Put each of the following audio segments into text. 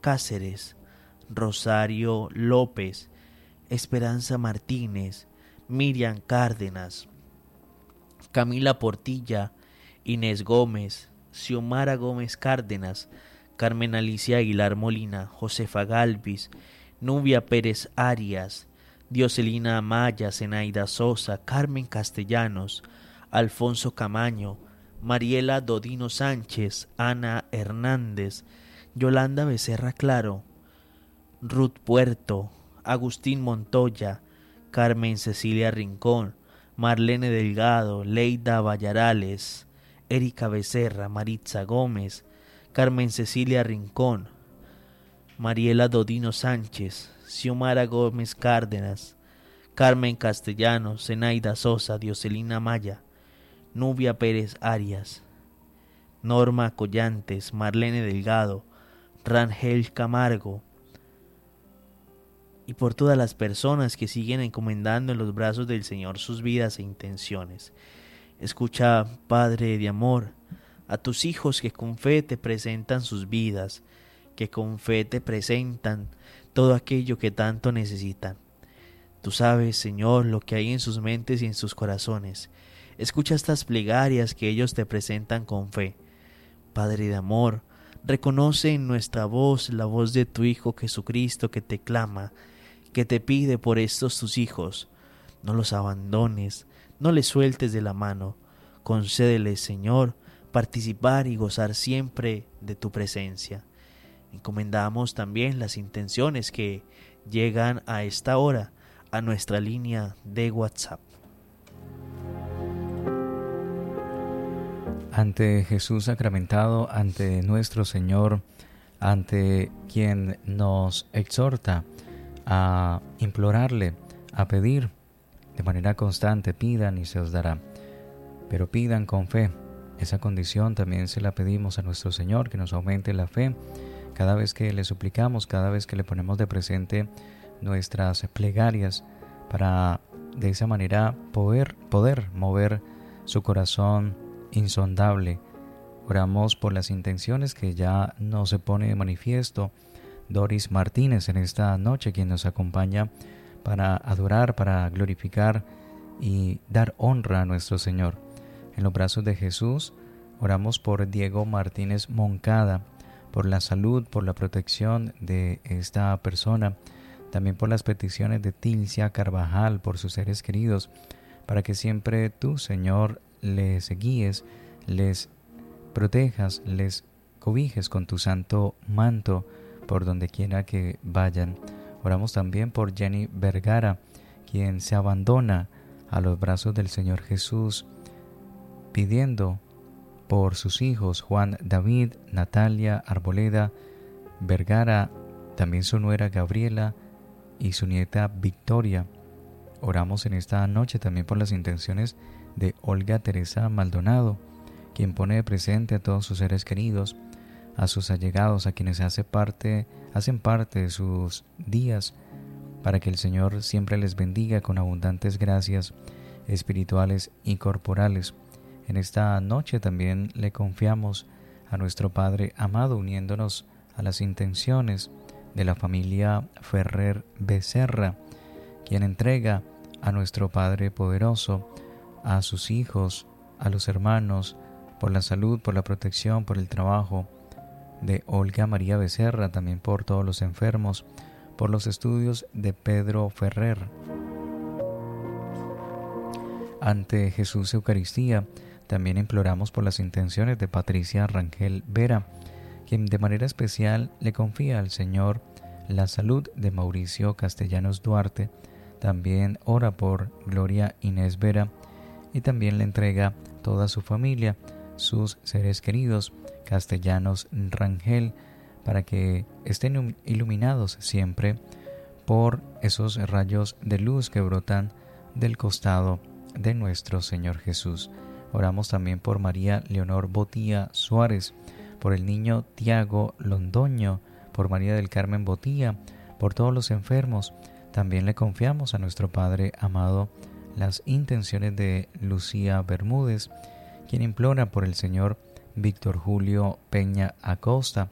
Cáceres, Rosario López, Esperanza Martínez, Miriam Cárdenas, Camila Portilla, Inés Gómez, Xiomara Gómez Cárdenas, Carmen Alicia Aguilar Molina, Josefa Galvis, Nubia Pérez Arias, Dioselina Amaya, Zenaida Sosa, Carmen Castellanos, Alfonso Camaño, Mariela Dodino Sánchez, Ana Hernández, Yolanda Becerra Claro, Ruth Puerto, Agustín Montoya, Carmen Cecilia Rincón, Marlene Delgado, Leida Vallarales, Erika Becerra, Maritza Gómez, Carmen Cecilia Rincón, Mariela Dodino Sánchez, Xiomara Gómez Cárdenas, Carmen Castellanos, Zenaida Sosa, Dioselina Maya, Nubia Pérez Arias, Norma Collantes, Marlene Delgado, Rangel Camargo, y por todas las personas que siguen encomendando en los brazos del Señor sus vidas e intenciones. Escucha, Padre de amor, a tus hijos que con fe te presentan sus vidas, que con fe te presentan todo aquello que tanto necesitan. Tú sabes, Señor, lo que hay en sus mentes y en sus corazones. Escucha estas plegarias que ellos te presentan con fe. Padre de amor, reconoce en nuestra voz la voz de tu Hijo Jesucristo que te clama, que te pide por estos tus hijos. No los abandones, no les sueltes de la mano. Concédeles, Señor, participar y gozar siempre de tu presencia. Encomendamos también las intenciones que llegan a esta hora a nuestra línea de WhatsApp. Ante Jesús sacramentado, ante nuestro Señor, ante quien nos exhorta a implorarle, a pedir de manera constante, pidan y se os dará, pero pidan con fe. Esa condición también se la pedimos a nuestro Señor, que nos aumente la fe cada vez que le suplicamos, cada vez que le ponemos de presente nuestras plegarias, para de esa manera poder mover su corazón insondable. Oramos por las intenciones que ya nos se pone de manifiesto Doris Martínez en esta noche, quien nos acompaña para adorar, para glorificar y dar honra a nuestro Señor. En los brazos de Jesús oramos por Diego Martínez Moncada, por la salud, por la protección de esta persona, también por las peticiones de Tilcia Carvajal, por sus seres queridos, para que siempre tú, Señor, les guíes, les protejas, les cobijes con tu santo manto por donde quiera que vayan. Oramos también por Jenny Vergara, quien se abandona a los brazos del Señor Jesús, pidiendo por sus hijos Juan David, Natalia Arboleda Vergara, también su nuera Gabriela y su nieta Victoria. Oramos en esta noche también por las intenciones de Olga Teresa Maldonado, quien pone de presente a todos sus seres queridos, a sus allegados, a quienes hacen parte de sus días, para que el Señor siempre les bendiga con abundantes gracias espirituales y corporales. En esta noche también le confiamos a nuestro Padre amado, uniéndonos a las intenciones de la familia Ferrer Becerra, quien entrega a nuestro Padre poderoso, a sus hijos, a los hermanos, por la salud, por la protección, por el trabajo de Olga María Becerra, también por todos los enfermos, por los estudios de Pedro Ferrer. Ante Jesús Eucaristía, también imploramos por las intenciones de Patricia Rangel Vera, quien de manera especial le confía al Señor la salud de Mauricio Castellanos Duarte. También ora por Gloria Inés Vera y también le entrega toda su familia, sus seres queridos Castellanos Rangel, para que estén iluminados siempre por esos rayos de luz que brotan del costado de nuestro Señor Jesús. Oramos también por María Leonor Botía Suárez, por el niño Tiago Londoño, por María del Carmen Botía, por todos los enfermos. También le confiamos a nuestro Padre amado las intenciones de Lucía Bermúdez, quien implora por el señor Víctor Julio Peña Acosta,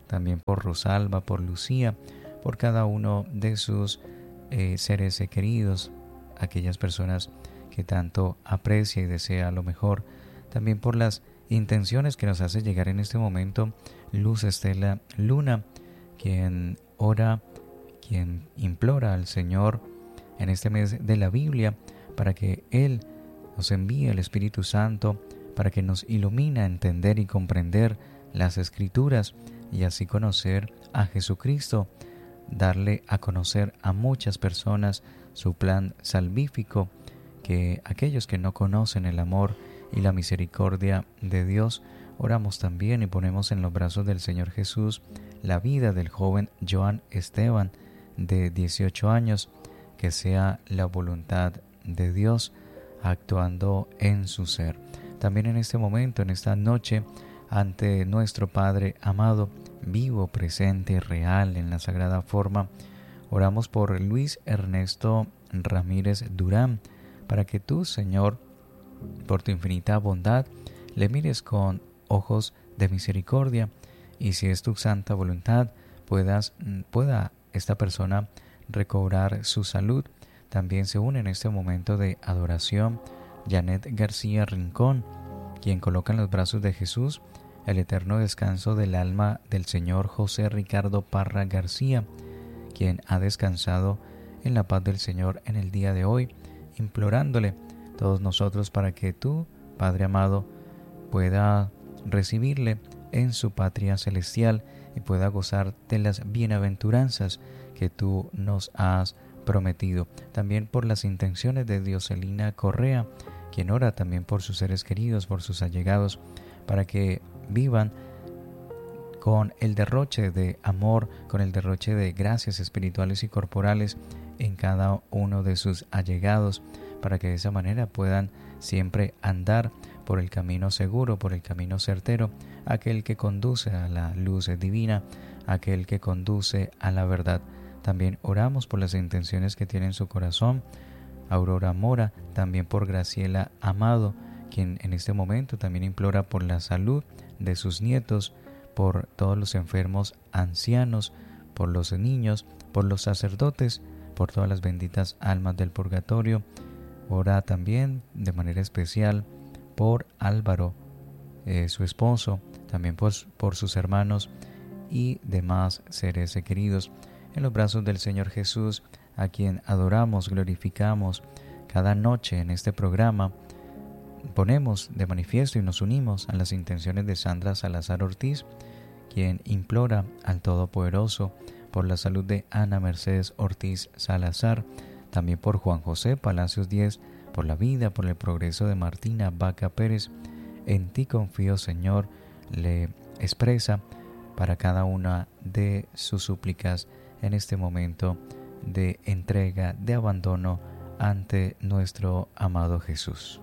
también por Rosalba, por Lucía, por cada uno de sus seres queridos, aquellas personas que tanto aprecia y desea lo mejor, también por las intenciones que nos hace llegar en este momento Luz Estela Luna, quien ora, quien implora al Señor en este mes de la Biblia para que Él nos envíe el Espíritu Santo, para que nos ilumine a entender y comprender las Escrituras y así conocer a Jesucristo, darle a conocer a muchas personas su plan salvífico, que aquellos que no conocen el amor y la misericordia de Dios, oramos también y ponemos en los brazos del Señor Jesús la vida del joven Joan Esteban, de 18 años, que sea la voluntad de Dios actuando en su ser. También en este momento, en esta noche, ante nuestro Padre amado, vivo, presente, real en la sagrada forma, oramos por Luis Ernesto Ramírez Durán, para que tú, Señor, por tu infinita bondad, le mires con ojos de misericordia y si es tu santa voluntad, pueda esta persona recobrar su salud. También se une en este momento de adoración Janet García Rincón, quien coloca en los brazos de Jesús el eterno descanso del alma del Señor José Ricardo Parra García, quien ha descansado en la paz del Señor en el día de hoy, implorándole todos nosotros para que tú, Padre amado, pueda recibirle en su patria celestial y pueda gozar de las bienaventuranzas que tú nos has prometido. También por las intenciones de Dioselina Correa, quien ora también por sus seres queridos, por sus allegados, para que vivan con el derroche de amor, con el derroche de gracias espirituales y corporales en cada uno de sus allegados, para que de esa manera puedan siempre andar por el camino seguro, por el camino certero, aquel que conduce a la luz divina, aquel que conduce a la verdad. También oramos por las intenciones que tiene en su corazón Aurora Mora, también por Graciela Amado, quien en este momento también implora por la salud de sus nietos, por todos los enfermos ancianos, por los niños, por los sacerdotes, por todas las benditas almas del purgatorio. Ora también de manera especial por Álvaro, su esposo, también por sus hermanos y demás seres queridos. En los brazos del Señor Jesús, a quien adoramos, glorificamos cada noche en este programa, ponemos de manifiesto y nos unimos a las intenciones de Sandra Salazar Ortiz, quien implora al Todopoderoso por la salud de Ana Mercedes Ortiz Salazar, también por Juan José Palacios Díez, por la vida, por el progreso de Martina Vaca Pérez. En ti confío, Señor, le expresa para cada una de sus súplicas en este momento de entrega, de abandono ante nuestro amado Jesús.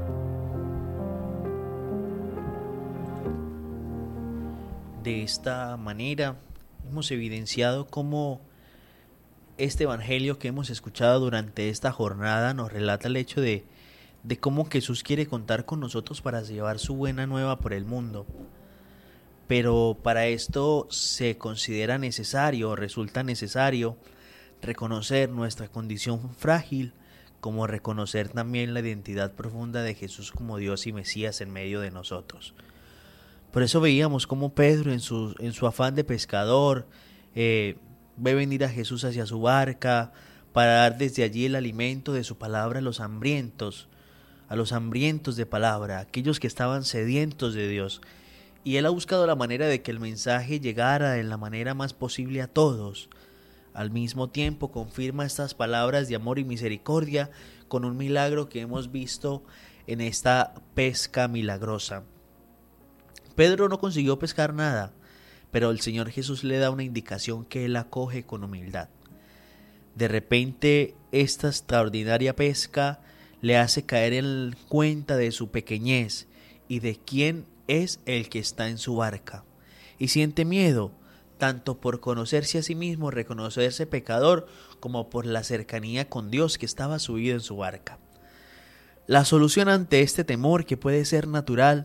De esta manera hemos evidenciado cómo este evangelio que hemos escuchado durante esta jornada nos relata el hecho de cómo Jesús quiere contar con nosotros para llevar su buena nueva por el mundo. Pero para esto se considera necesario, resulta necesario reconocer nuestra condición frágil, como reconocer también la identidad profunda de Jesús como Dios y Mesías en medio de nosotros. Por eso veíamos cómo Pedro en su afán de pescador ve venir a Jesús hacia su barca para dar desde allí el alimento de su palabra a los hambrientos de palabra, aquellos que estaban sedientos de Dios. Y él ha buscado la manera de que el mensaje llegara de la manera más posible a todos. Al mismo tiempo confirma estas palabras de amor y misericordia con un milagro que hemos visto en esta pesca milagrosa. Pedro no consiguió pescar nada, pero el Señor Jesús le da una indicación que él acoge con humildad. De repente, esta extraordinaria pesca le hace caer en cuenta de su pequeñez y de quién es el que está en su barca, y siente miedo, tanto por conocerse a sí mismo, reconocerse pecador, como por la cercanía con Dios que estaba subido en su barca. La solución ante este temor, que puede ser natural,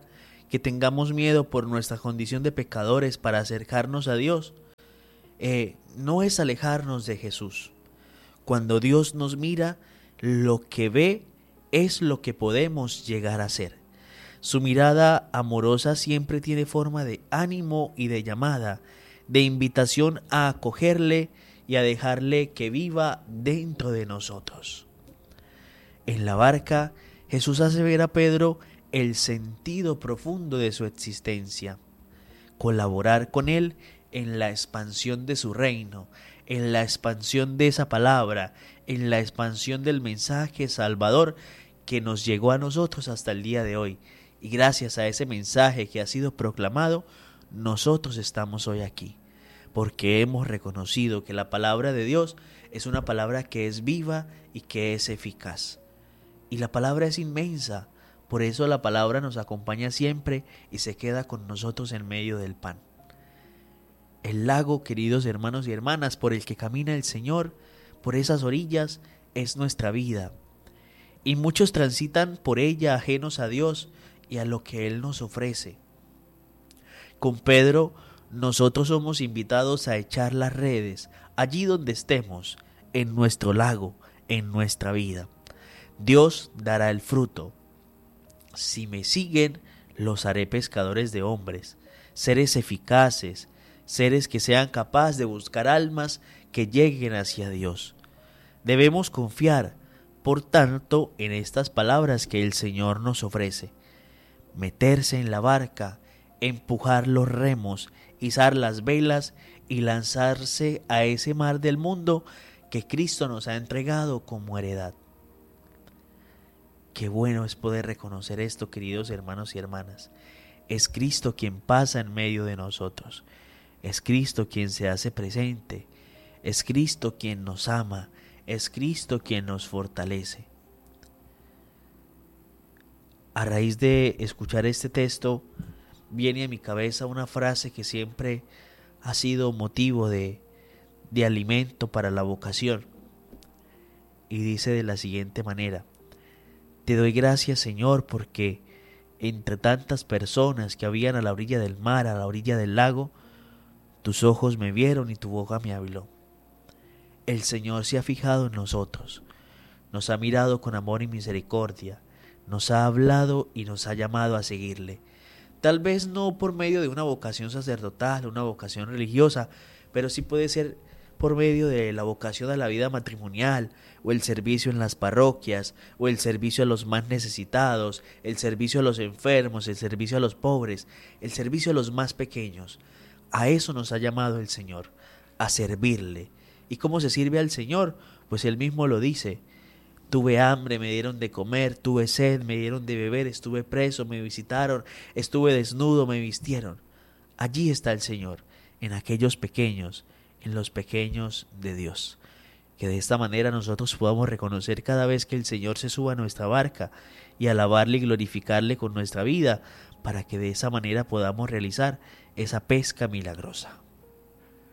que tengamos miedo por nuestra condición de pecadores para acercarnos a Dios, no es alejarnos de Jesús. Cuando Dios nos mira, lo que ve es lo que podemos llegar a ser. Su mirada amorosa siempre tiene forma de ánimo y de llamada, de invitación a acogerle y a dejarle que viva dentro de nosotros. En la barca, Jesús hace ver a Pedro el sentido profundo de su existencia, colaborar con él en la expansión de su reino, en la expansión de esa palabra, en la expansión del mensaje salvador que nos llegó a nosotros hasta el día de hoy. Y gracias a ese mensaje que ha sido proclamado, nosotros estamos hoy aquí, porque hemos reconocido que la palabra de Dios es una palabra que es viva y que es eficaz. Y la palabra es inmensa, por eso la palabra nos acompaña siempre y se queda con nosotros en medio del pan. El lago, queridos hermanos y hermanas, por el que camina el Señor, por esas orillas, es nuestra vida. Y muchos transitan por ella ajenos a Dios y a lo que Él nos ofrece. Con Pedro, nosotros somos invitados a echar las redes allí donde estemos, en nuestro lago, en nuestra vida. Dios dará el fruto. Si me siguen, los haré pescadores de hombres, seres eficaces, seres que sean capaces de buscar almas que lleguen hacia Dios. Debemos confiar, por tanto, en estas palabras que el Señor nos ofrece. Meterse en la barca, empujar los remos, izar las velas y lanzarse a ese mar del mundo que Cristo nos ha entregado como heredad. Qué bueno es poder reconocer esto, queridos hermanos y hermanas. Es Cristo quien pasa en medio de nosotros. Es Cristo quien se hace presente. Es Cristo quien nos ama. Es Cristo quien nos fortalece. A raíz de escuchar este texto, viene a mi cabeza una frase que siempre ha sido motivo de alimento para la vocación. Y dice de la siguiente manera: te doy gracias, Señor, porque entre tantas personas que habían a la orilla del mar, a la orilla del lago, tus ojos me vieron y tu boca me habló. El Señor se ha fijado en nosotros, nos ha mirado con amor y misericordia, nos ha hablado y nos ha llamado a seguirle. Tal vez no por medio de una vocación sacerdotal, una vocación religiosa, pero sí puede ser por medio de la vocación a la vida matrimonial, o el servicio en las parroquias, o el servicio a los más necesitados, el servicio a los enfermos, el servicio a los pobres, el servicio a los más pequeños. A eso nos ha llamado el Señor, a servirle. ¿Y cómo se sirve al Señor? Pues Él mismo lo dice: tuve hambre, me dieron de comer, tuve sed, me dieron de beber, estuve preso, me visitaron, estuve desnudo, me vistieron. Allí está el Señor, en aquellos pequeños, en los pequeños de Dios. Que de esta manera nosotros podamos reconocer cada vez que el Señor se suba a nuestra barca y alabarle y glorificarle con nuestra vida, para que de esa manera podamos realizar esa pesca milagrosa.